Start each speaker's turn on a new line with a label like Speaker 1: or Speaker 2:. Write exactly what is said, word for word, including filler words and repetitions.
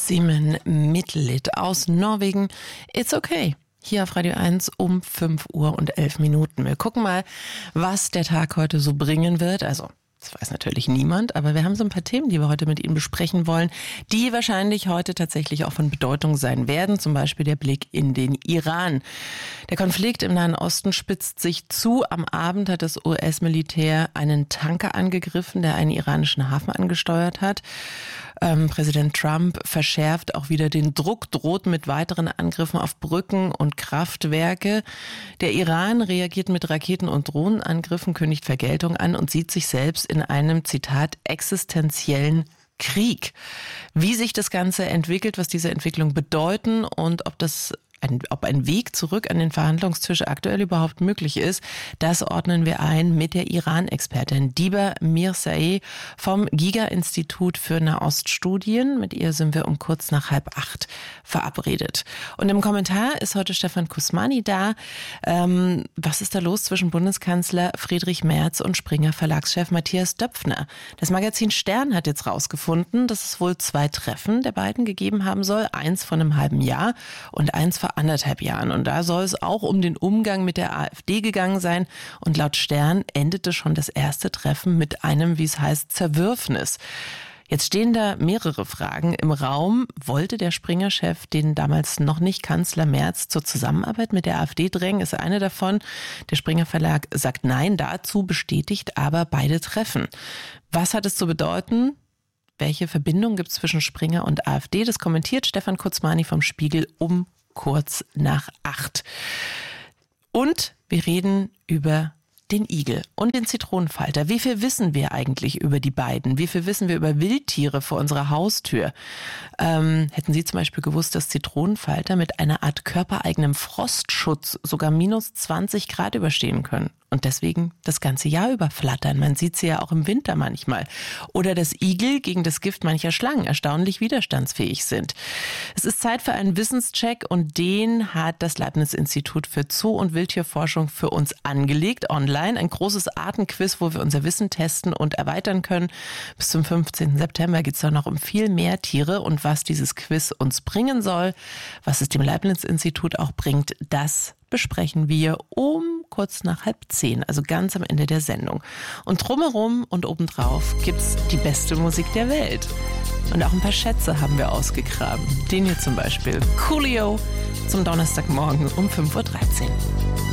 Speaker 1: Simen Midtlied aus Norwegen. It's okay. Hier auf Radio eins um fünf Uhr und elf Minuten. Wir gucken mal, was der Tag heute so bringen wird. Also, das weiß natürlich niemand, aber wir haben so ein paar Themen, die wir heute mit Ihnen besprechen wollen, die wahrscheinlich heute tatsächlich auch von Bedeutung sein werden. Zum Beispiel der Blick in den Iran. Der Konflikt im Nahen Osten spitzt sich zu. Am Abend hat das U S-Militär einen Tanker angegriffen, der einen iranischen Hafen angesteuert hat. Ähm, Präsident Trump verschärft auch wieder den Druck, droht mit weiteren Angriffen auf Brücken und Kraftwerke. Der Iran reagiert mit Raketen- und Drohnenangriffen, kündigt Vergeltung an und sieht sich selbst in einem, Zitat, existenziellen Krieg. Wie sich das Ganze entwickelt, was diese Entwicklung bedeuten und ob das Ein, ob ein Weg zurück an den Verhandlungstisch aktuell überhaupt möglich ist, das ordnen wir ein mit der Iran-Expertin Diba Mirzaei vom Giga-Institut für Nahoststudien. Mit ihr sind wir um kurz nach halb acht verabredet. Und im Kommentar ist heute Stefan Kusmani da. Ähm, was ist da los zwischen Bundeskanzler Friedrich Merz und Springer Verlagschef Matthias Döpfner? Das Magazin Stern hat jetzt rausgefunden, dass es wohl zwei Treffen der beiden gegeben haben soll. Eins vor einem halben Jahr und eins vor anderthalb Jahren. Und da soll es auch um den Umgang mit der AfD gegangen sein. Und laut Stern endete schon das erste Treffen mit einem, wie es heißt, Zerwürfnis. Jetzt stehen da mehrere Fragen im Raum. Wollte der Springer-Chef den damals noch nicht Kanzler Merz zur Zusammenarbeit mit der AfD drängen? Ist eine davon. Der Springer Verlag sagt Nein dazu, bestätigt aber beide Treffen. Was hat es zu bedeuten? Welche Verbindung gibt es zwischen Springer und AfD? Das kommentiert Stefan Kusmani vom Spiegel um kurz nach acht. Und wir reden über den Igel und den Zitronenfalter. Wie viel wissen wir eigentlich über die beiden? Wie viel wissen wir über Wildtiere vor unserer Haustür? Ähm, hätten Sie zum Beispiel gewusst, dass Zitronenfalter mit einer Art körpereigenem Frostschutz sogar minus zwanzig Grad überstehen können? Und deswegen das ganze Jahr über flattern. Man sieht sie ja auch im Winter manchmal. Oder dass Igel gegen das Gift mancher Schlangen erstaunlich widerstandsfähig sind. Es ist Zeit für einen Wissenscheck und den hat das Leibniz-Institut für Zoo- und Wildtierforschung für uns angelegt, online. Ein großes Artenquiz, wo wir unser Wissen testen und erweitern können. Bis zum fünfzehnten September geht es doch noch um viel mehr Tiere. Und was dieses Quiz uns bringen soll, was es dem Leibniz-Institut auch bringt, das besprechen wir um kurz nach halb zehn, also ganz am Ende der Sendung. Und drumherum und obendrauf gibt's die beste Musik der Welt. Und auch ein paar Schätze haben wir ausgegraben. Den hier zum Beispiel. Coolio zum Donnerstagmorgen um fünf Uhr dreizehn.